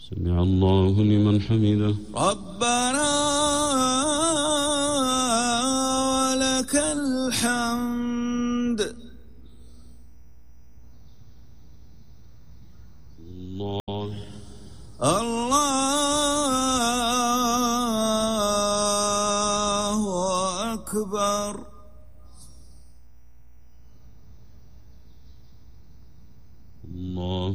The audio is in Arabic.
سمع الله لمن حمده. ربنا ولك الحمد. الله الله أكبر. الله